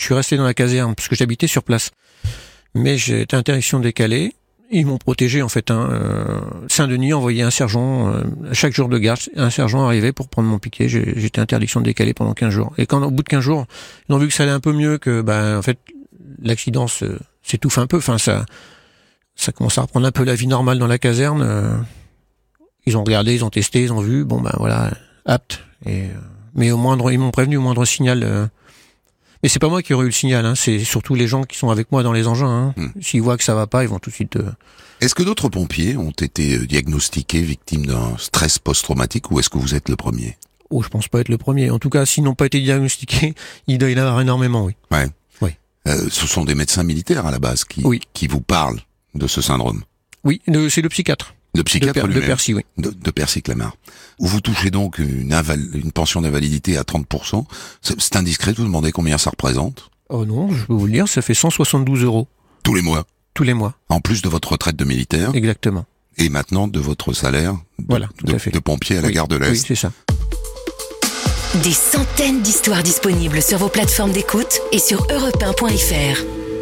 suis resté dans la caserne parce que j'habitais sur place. Mais j'ai été interdiction décalée. Ils m'ont protégé en fait. Saint-Denis envoyait un sergent chaque jour de garde. Un sergent arrivait pour prendre mon piquet. J'étais interdiction décalée pendant 15 jours. Et quand au bout de 15 jours, ils ont vu que ça allait un peu mieux, que en fait l'accident s'étouffe un peu. Enfin ça commence à reprendre un peu la vie normale dans la caserne. Ils ont regardé, ils ont testé, ils ont vu. Bon voilà, apte. Mais ils m'ont prévenu au moindre signal. Mais c'est pas moi qui aurais eu le signal, hein. C'est surtout les gens qui sont avec moi dans les engins. Hein. S'ils voient que ça va pas, ils vont tout de suite... Est-ce que d'autres pompiers ont été diagnostiqués victimes d'un stress post-traumatique ou est-ce que vous êtes le premier ? Oh, je pense pas être le premier. En tout cas, s'ils n'ont pas été diagnostiqués, il doit y en avoir énormément, oui. Ouais. Oui. Ce sont des médecins militaires à la base qui vous parlent de ce syndrome. Oui, c'est le psychiatre. Le psychiatre de Percy, oui. De Percy Clamart. Vous touchez donc une pension d'invalidité à 30%. C'est indiscret de vous demander combien ça représente ? Oh non, je peux vous le dire, ça fait 172 €. Tous les mois ? Tous les mois. En plus de votre retraite de militaire ? Exactement. Et maintenant de votre salaire de pompier à la gare de l'Est ? Oui, c'est ça. Des centaines d'histoires disponibles sur vos plateformes d'écoute et sur europe1.fr.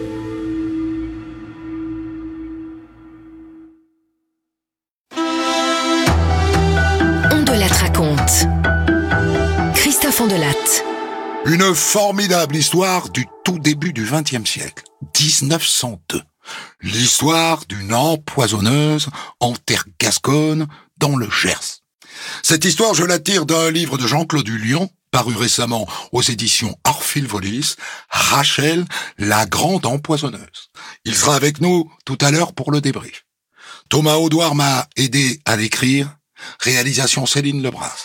Raconte. Christophe Ondelatte. Une formidable histoire du tout début du XXe siècle, 1902. L'histoire d'une empoisonneuse en terre gasconne dans le Gers. Cette histoire, je la tire d'un livre de Jean-Claude Hullion, paru récemment aux éditions Orphile-Volis, Rachel, la grande empoisonneuse. Il sera avec nous tout à l'heure pour le débrief. Thomas Audouard m'a aidé à l'écrire. Réalisation Céline Lebras.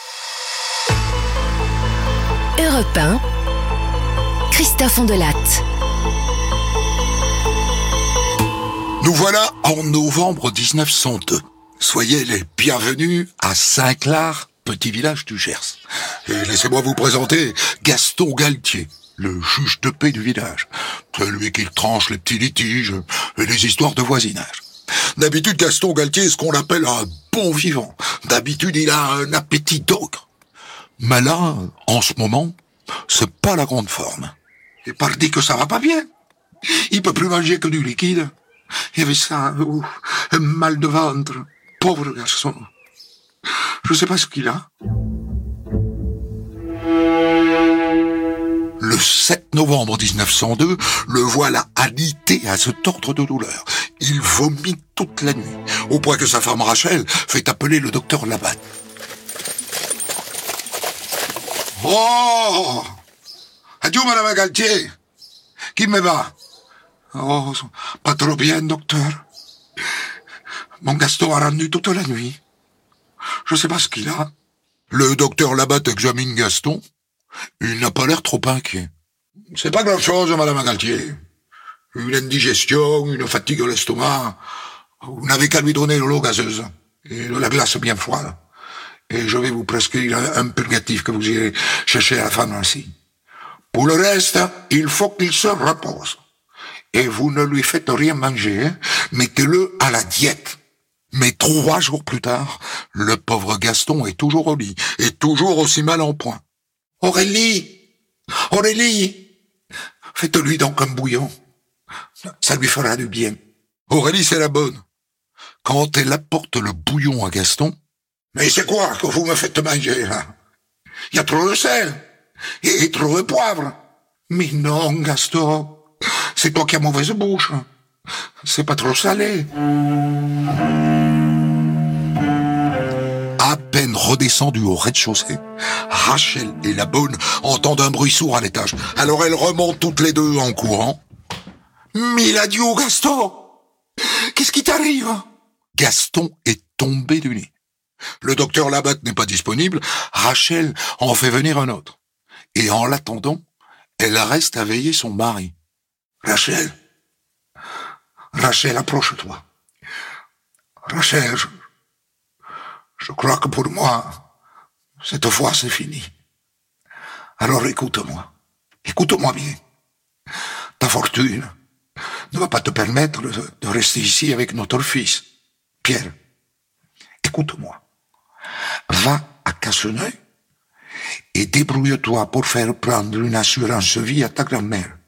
Europe 1, Christophe Ondelatte. Nous voilà en novembre 1902. Soyez les bienvenus à Saint-Clar, petit village du Gers. Et laissez-moi vous présenter Gaston Galtier, le juge de paix du village. Celui qui tranche les petits litiges et les histoires de voisinage. D'habitude, Gaston Galtier est ce qu'on appelle un bon vivant. D'habitude, il a un appétit d'ogre. Mais là, en ce moment, c'est pas la grande forme. Et pardi que ça va pas bien. Il peut plus manger que du liquide. Il avait ça, un mal de ventre. Pauvre garçon. Je sais pas ce qu'il a. Le 7 novembre 1902, le voilà alité à se tordre de douleur. Il vomit toute la nuit, au point que sa femme Rachel fait appeler le docteur Labatte. Oh! Adieu, madame Galtier! Qui me va? Oh, pas trop bien, docteur. Mon Gaston a rendu toute la nuit. Je sais pas ce qu'il a. Le docteur Labatte examine Gaston. Il n'a pas l'air trop inquiet. C'est pas grand-chose, madame Galtier. Une indigestion, une fatigue de l'estomac. Vous n'avez qu'à lui donner de l'eau gazeuse et de la glace bien froide. Et je vais vous prescrire un purgatif que vous irez chercher à la pharmacie. Pour le reste, il faut qu'il se repose. Et vous ne lui faites rien manger, hein. Mettez-le à la diète. Mais 3 jours plus tard, le pauvre Gaston est toujours au lit, et toujours aussi mal en point. Aurélie! Faites-lui donc un bouillon. Ça lui fera du bien. Aurélie, c'est la bonne. Quand elle apporte le bouillon à Gaston, « Mais c'est quoi que vous me faites manger, là? Il y a trop de sel et trop de poivre. »« Mais non, Gaston, c'est toi qui as mauvaise bouche. C'est pas trop salé. » À peine redescendue au rez-de-chaussée, Rachel et la bonne entendent un bruit sourd à l'étage. Alors elles remontent toutes les deux en courant. « Mille adieux, Gaston! Qu'est-ce qui t'arrive ?» Gaston est tombé du lit. Le docteur Labatte n'est pas disponible, Rachel en fait venir un autre. Et en l'attendant, elle reste à veiller son mari. « Rachel, approche-toi. Rachel, je crois que pour moi, cette fois c'est fini. Alors écoute-moi bien. Ta fortune ne va pas te permettre de rester ici avec notre fils. Pierre, écoute-moi. Va à Casseneuil et débrouille-toi pour faire prendre une assurance vie à ta grand-mère.